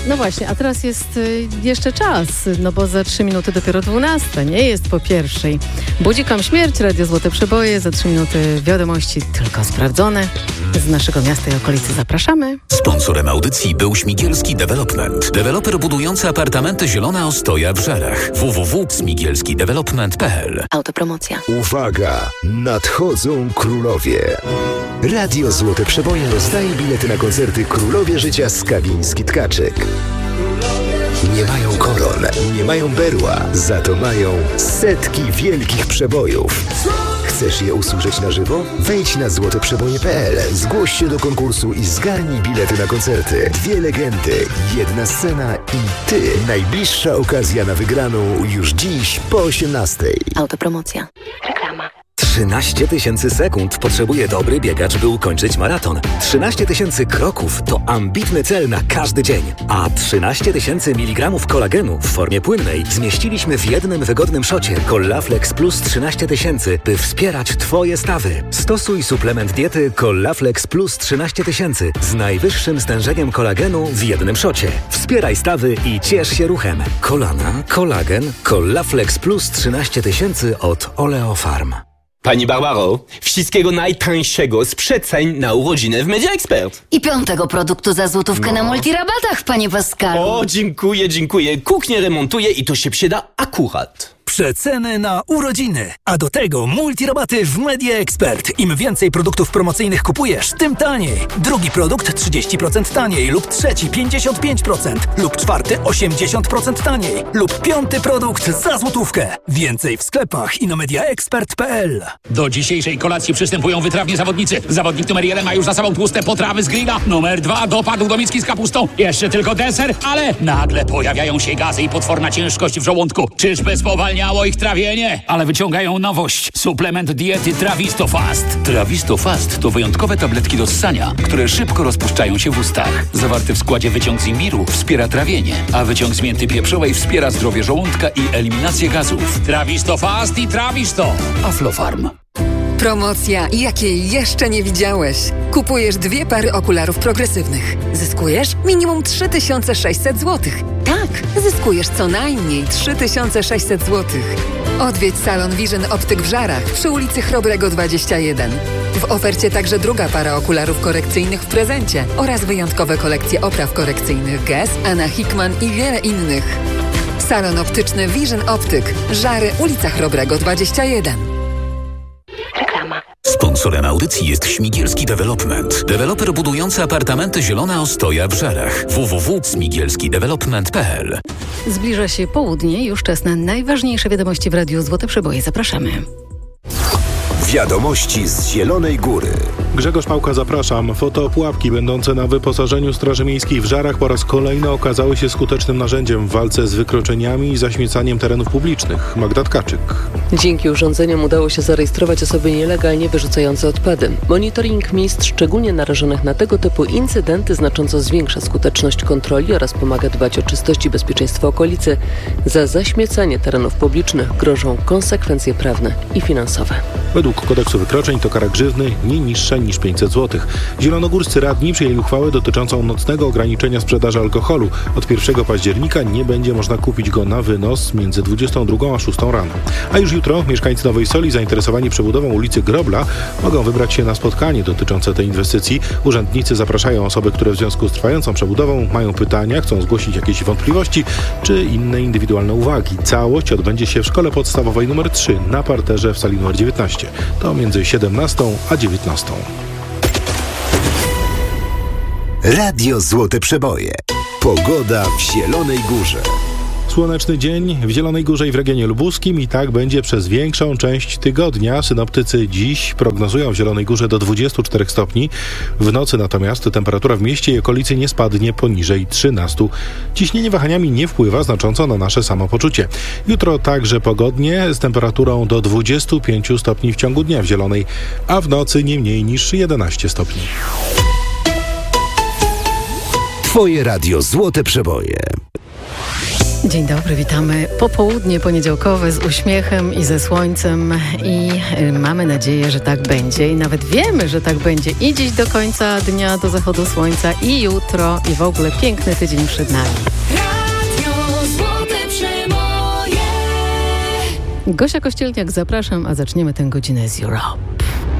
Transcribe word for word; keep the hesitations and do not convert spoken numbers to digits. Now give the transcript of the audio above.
No właśnie, a teraz jest y, jeszcze czas, no bo za trzy minuty dopiero dwunasta, nie jest po pierwszej. Budzikom śmierć, Radio Złote Przeboje, za trzy minuty wiadomości tylko sprawdzone. Z naszego miasta i okolicy zapraszamy. Sponsorem audycji był Śmigielski Development. Deweloper budujący apartamenty Zielona Ostoja w Żarach. w w w kropka śmigielski development kropka p l. Autopromocja. Uwaga! Nadchodzą królowie. Radio Złote Przeboje rozdaje bilety na koncerty Królowie Życia Skawiński-Tkaczyk. Nie mają koron, nie mają berła, za to mają setki wielkich przebojów. Chcesz je usłyszeć na żywo? Wejdź na złote przeboje kropka p l, zgłoś się do konkursu i zgarnij bilety na koncerty. Dwie legendy, jedna scena i ty. Najbliższa okazja na wygraną już dziś po osiemnastej. Autopromocja. Reklama. trzynaście tysięcy sekund potrzebuje dobry biegacz, by ukończyć maraton. trzynaście tysięcy kroków to ambitny cel na każdy dzień. A trzynaście tysięcy miligramów kolagenu w formie płynnej zmieściliśmy w jednym wygodnym szocie Collaflex Plus trzynaście tysięcy, by wspierać Twoje stawy. Stosuj suplement diety Collaflex Plus trzynaście tysięcy z najwyższym stężeniem kolagenu w jednym szocie. Wspieraj stawy i ciesz się ruchem. Kolana, kolagen, Collaflex Plus trzynaście tysięcy od Oleofarm. Pani Barbaro, wszystkiego najtańszego z przeceń na urodziny w Media Expert. I piątego produktu za złotówkę no. na multirabatach, panie Pascalu. O, dziękuję, dziękuję. Kuchnię remontuję i to się przyda akurat. Przeceny na urodziny, a do tego multirabaty w Media Expert. Im więcej produktów promocyjnych kupujesz, tym taniej. Drugi produkt trzydzieści procent taniej lub trzeci pięćdziesiąt pięć procent lub czwarty osiemdziesiąt procent taniej lub piąty produkt za złotówkę. Więcej w sklepach i na mediaexpert kropka p l. Do dzisiejszej kolacji przystępują wytrawni zawodnicy. Zawodnik numer jeden ma już za sobą tłuste potrawy z grilla. Numer dwa dopadł do miski z kapustą. Jeszcze tylko deser, ale nagle pojawiają się gazy i potworna ciężkość w żołądku. Czyżby spowalniało ich trawienie? Ale wyciągają nowość. Suplement diety Trawisto Fast. Trawisto Fast to wyjątkowe tabletki do ssania, które szybko rozpuszczają się w ustach. Zawarty w składzie wyciąg z imbiru wspiera trawienie, a wyciąg z mięty pieprzowej wspiera zdrowie żołądka i eliminację gazów. Trawisto Fast i Trawisto. Aflofarm. Promocja, jakiej jeszcze nie widziałeś. Kupujesz dwie pary okularów progresywnych. Zyskujesz minimum trzy tysiące sześćset złotych. Tak, zyskujesz co najmniej trzy tysiące sześćset złotych. Odwiedź salon Vision Optyk w Żarach przy ulicy Chrobrego dwadzieścia jeden. W ofercie także druga para okularów korekcyjnych w prezencie oraz wyjątkowe kolekcje opraw korekcyjnych Guess, Anna Hickman i wiele innych. Salon optyczny Vision Optyk. Żary, ulica Chrobrego dwadzieścia jeden. Reklama. Sponsorem audycji jest Śmigielski Development. Deweloper budujący apartamenty Zielona Ostoja w Żarach. w w w kropka śmigielski development kropka p l. Zbliża się południe, już czas na najważniejsze wiadomości w Radiu Złote Przeboje. Zapraszamy. Wiadomości z Zielonej Góry. Grzegorz Pałka, zapraszam. Fotopułapki będące na wyposażeniu Straży Miejskiej w Żarach po raz kolejny okazały się skutecznym narzędziem w walce z wykroczeniami i zaśmiecaniem terenów publicznych. Magda Tkaczyk. Dzięki urządzeniom udało się zarejestrować osoby nielegalnie wyrzucające odpady. Monitoring miejsc szczególnie narażonych na tego typu incydenty znacząco zwiększa skuteczność kontroli oraz pomaga dbać o czystość i bezpieczeństwo okolicy. Za zaśmiecanie terenów publicznych grożą konsekwencje prawne i finansowe. Według kodeksu wykroczeń to kara grzywny nie niższa niż pięćset złotych. Zielonogórscy radni przyjęli uchwałę dotyczącą nocnego ograniczenia sprzedaży alkoholu. Od pierwszego października nie będzie można kupić go na wynos między dwudziestą drugą a szóstą rano. A już jutro mieszkańcy Nowej Soli zainteresowani przebudową ulicy Grobla mogą wybrać się na spotkanie dotyczące tej inwestycji. Urzędnicy zapraszają osoby, które w związku z trwającą przebudową mają pytania, chcą zgłosić jakieś wątpliwości czy inne indywidualne uwagi. Całość odbędzie się w szkole podstawowej numer trzy na parterze w sali numer dziewiętnaście. To między siedemnastą a dziewiętnastą. Radio Złote Przeboje. Pogoda w Zielonej Górze. Słoneczny dzień w Zielonej Górze i w regionie lubuskim i tak będzie przez większą część tygodnia. Synoptycy dziś prognozują w Zielonej Górze do dwudziestu czterech stopni. W nocy natomiast temperatura w mieście i okolicy nie spadnie poniżej trzynastu. Ciśnienie wahaniami nie wpływa znacząco na nasze samopoczucie. Jutro także pogodnie z temperaturą do dwudziestu pięciu stopni w ciągu dnia w Zielonej, a w nocy nie mniej niż jedenaście stopni. Twoje radio Złote Przeboje. Dzień dobry, witamy. Popołudnie poniedziałkowe z uśmiechem i ze słońcem i mamy nadzieję, że tak będzie i nawet wiemy, że tak będzie i dziś do końca dnia, do zachodu słońca i jutro i w ogóle piękny tydzień przed nami. Gosia Kościelniak, zapraszam, a zaczniemy tę godzinę z Europe.